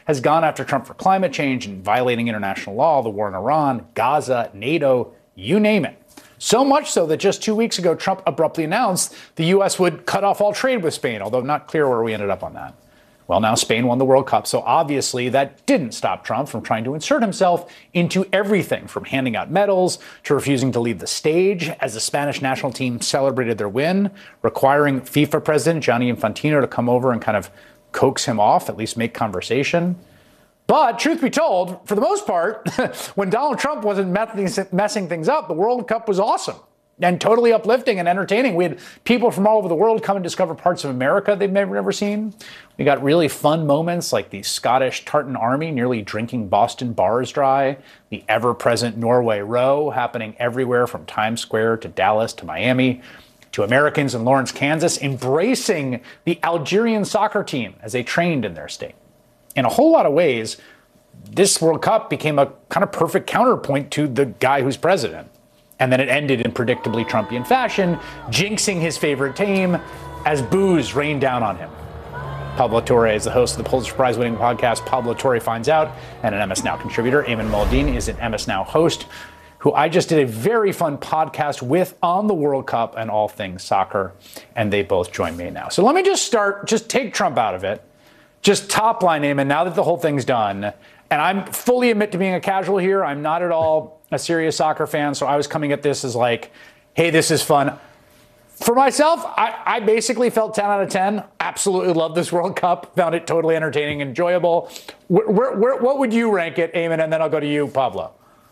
has gone after Trump for climate change and violating international law, the war in Iran, Gaza, NATO, you name it. So much so that just 2 weeks ago, Trump abruptly announced the U.S. would cut off all trade with Spain, although not clear where we ended up on that. Well, now Spain won the World Cup, so obviously that didn't stop Trump from trying to insert himself into everything, from handing out medals to refusing to leave the stage as the Spanish national team celebrated their win, requiring FIFA president Gianni Infantino to come over and kind of coax him off, at least make conversation. But truth be told, for the most part, when Donald Trump wasn't messing things up, the World Cup was awesome and totally uplifting and entertaining. We had people from all over the world come and discover parts of America they've never seen. We got really fun moments like the Scottish Tartan Army nearly drinking Boston bars dry, the ever-present Norway Row happening everywhere from Times Square to Dallas to Miami, to Americans in Lawrence, Kansas, embracing the Algerian soccer team as they trained in their state. In a whole lot of ways, this World Cup became a kind of perfect counterpoint to the guy who's president. And then it ended in predictably Trumpian fashion, jinxing his favorite team as boos rained down on him. Pablo Torre is the host of the Pulitzer Prize-winning podcast Pablo Torre Finds Out, and an MS Now contributor. Eamon Mouldine is an MS Now host, who I just did a very fun podcast with on the World Cup and all things soccer, and they both join me now. So let me just take Trump out of it. Just top line, Eamon, now that the whole thing's done, and I'm fully admit to being a casual here. I'm not at all a serious soccer fan, so I was coming at this as like, hey, this is fun. For myself, I basically felt 10 out of 10. Absolutely loved this World Cup. Found it totally entertaining, enjoyable. What would you rank it, Eamon? And then I'll go to you, Pablo.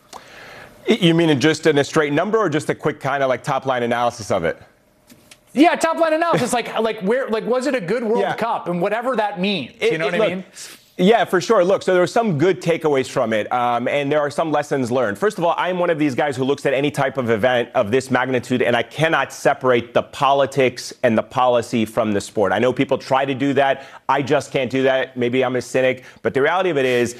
You mean just in a straight number or just a quick kind of like top line analysis of it? Yeah, top line analysis. Was it a good World Cup? And whatever that means. You know what I mean? Yeah, for sure. Look, so there are some good takeaways from it, and there are some lessons learned. First of all, I'm one of these guys who looks at any type of event of this magnitude, and I cannot separate the politics and the policy from the sport. I know people try to do that. I just can't do that. Maybe I'm a cynic, but the reality of it is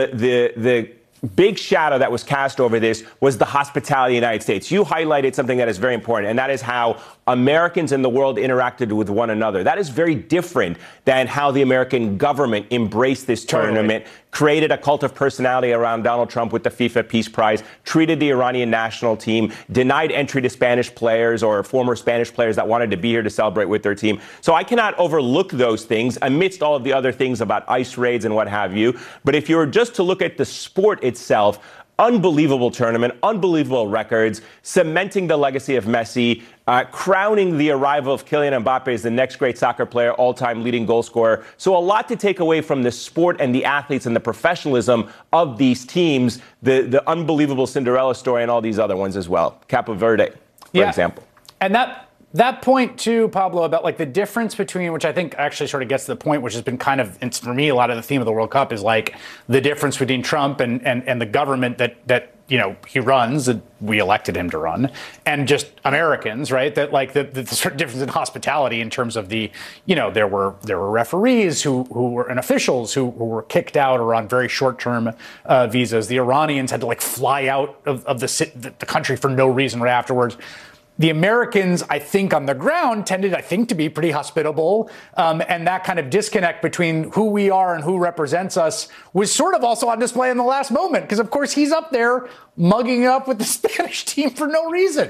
the big shadow that was cast over this was the hospitality of the United States. You highlighted something that is very important, and that is how Americans in the world interacted with one another. That is very different than how the American government embraced this tournament, created a cult of personality around Donald Trump with the FIFA Peace Prize, treated the Iranian national team, denied entry to Spanish players or former Spanish players that wanted to be here to celebrate with their team. So I cannot overlook those things amidst all of the other things about ICE raids and what have you. But if you were just to look at the sport itself, unbelievable tournament, unbelievable records, cementing the legacy of Messi, crowning the arrival of Kylian Mbappe as the next great soccer player, all-time leading goal scorer. So a lot to take away from the sport and the athletes and the professionalism of these teams, the unbelievable Cinderella story and all these other ones as well. Capo Verde, for example. And that point too, Pablo, about like the difference between, which I think actually sort of gets to the point, which has been kind of, it's for me, a lot of the theme of the World Cup is like the difference between Trump and the government that you know, he runs, that we elected him to run, and just Americans, right? That like the sort of difference in hospitality in terms of the, you know, there were referees who were and officials who were kicked out or on very short-term visas. The Iranians had to like fly out of the country for no reason right afterwards. The Americans, I think, on the ground tended, I think, to be pretty hospitable. And that kind of disconnect between who we are and who represents us was sort of also on display in the last moment. Because, of course, he's up there mugging up with the Spanish team for no reason.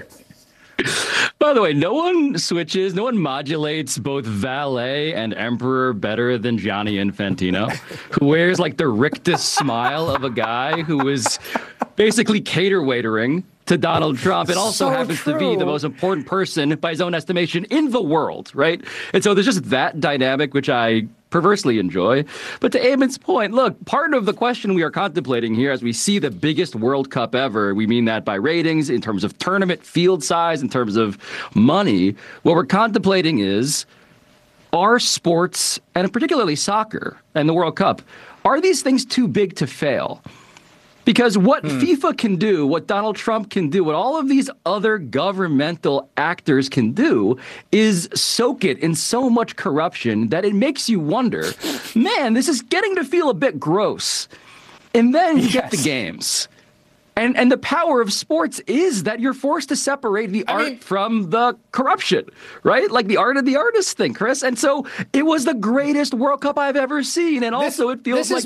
By the way, no one modulates both valet and emperor better than Gianni Infantino, who wears like the rictus smile of a guy who is basically cater waitering to Donald Trump and also happens to be the most important person by his own estimation in the world, right? And so there's just that dynamic, which I perversely enjoy. But to Eamon's point, look, part of the question we are contemplating here as we see the biggest World Cup ever, we mean that by ratings, in terms of tournament field size, in terms of money, what we're contemplating is, are sports, and particularly soccer and the World Cup, are these things too big to fail? Because what FIFA can do, what Donald Trump can do, what all of these other governmental actors can do is soak it in so much corruption that it makes you wonder, man, this is getting to feel a bit gross. And then you get the games. And the power of sports is that you're forced to separate the art from the corruption, right? Like the art of the artist thing, Chris. And so it was the greatest World Cup I've ever seen. And also it feels like